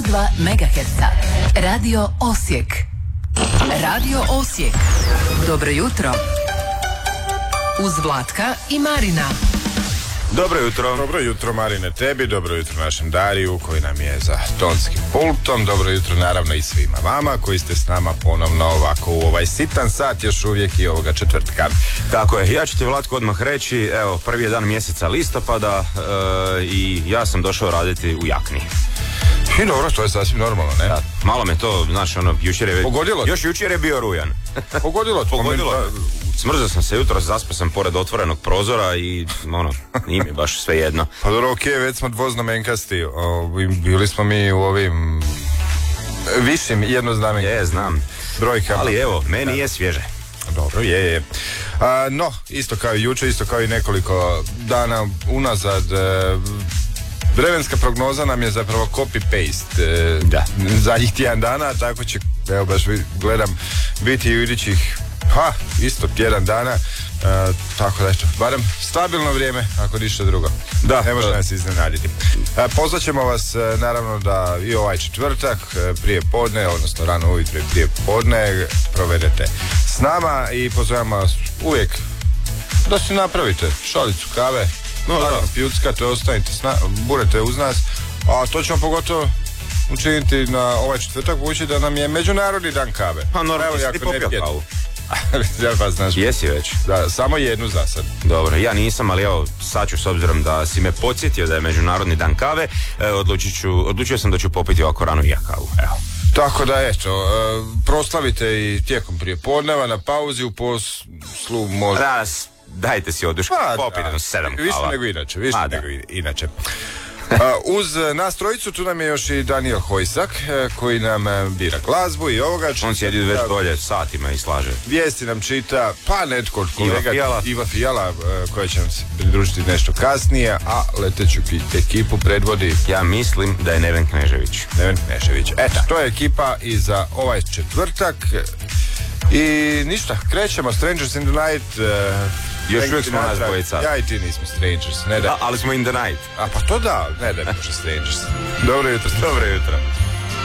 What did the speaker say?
102 MHz. Radio Osijek. Radio Osijek. Dobro jutro. Uz Vlatka i Marina. Dobro jutro. Dobro jutro Marine tebi, dobro jutro našem Dariju koji nam je za tonskim pultom, dobro jutro naravno i svima vama koji ste s nama ponovno ovako u ovaj sitan sat još uvijek i ovoga četvrtka. Tako je, ja ću ti Vlatko odmah reći, evo prvi je dan mjeseca listopada i ja sam došao raditi u jakni. I dobro, to je sasvim normalno, ne? Da, malo me to, znaš, jučer je... Pogodilo? Još jučer je bio rujan. Pogodilo. Smrzao sam se jutro, zaspao sam pored otvorenog prozora i nije mi baš sve jedno. Pa dobro, okej, već smo dvoznamenkasti. Bili smo mi u ovim višim jednoznamenkastim. Je, znam. Brojkama. Ali evo, meni je svježe. Dobro, je. No, isto kao i jučer, isto kao i nekoliko dana unazad, vremenska prognoza nam je zapravo copy-paste zadnjih tjedan dana, tako će, evo baš gledam, biti u idućih isto tjedan dana, tako da eto, barem stabilno vrijeme, ako ništa drugo. Da, ne može nas iznenaditi. Pozvat ćemo vas naravno da i ovaj četvrtak prije podne, odnosno rano ujutro i prije podne provedete s nama i pozovemo vas uvijek da si napravite šalicu kave, pjuckate, ostanite burete uz nas, a to ćemo pogotovo učiniti na ovaj četvrtak, budući da nam je Međunarodni dan kave. Pa normalno, si ti popio kavu? Ja pa znaš. Jesi već? Da, samo jednu za sad. Dobro, ja nisam, ali evo, sad ću, s obzirom da si me podsjetio da je Međunarodni dan kave, odlučio sam da ću popiti ovako rano i ja kavu, evo. Tako da, eto, proslavite i tijekom prije podneva, na pauzi, u poslu možda... Dajte si odušku, popite 7 kava. Više nego inače. Uz nas trojicu tu nam je još i Daniel Hojsak koji nam bira glazbu i ovoga. On sjedi već dolje satima i slaže. Vijesti nam čita, pa netko od kolega Iva Fijala koja će nam se pridružiti nešto kasnije, a leteću ekipu predvodi, ja mislim da je Neven Knežević. Eto, to je ekipa i za ovaj četvrtak. I ništa, krećemo, Strangers in the Night. Još uvijek smo nas dvojica. Ja i ti nismo Strangers, ne da. Da, ali smo in the night. A pa to da, ne da može Strangers. Dobro jutro. Dobro jutro.